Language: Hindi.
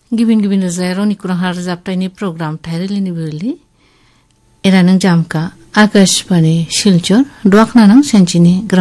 गिबिन गिबिन रोजायाव नि कुरां हार जाबतायनि program थायरलिनि बिलि एरा नों जामका आकाशवाणी शिलचर दुआखना नों सेंचिनि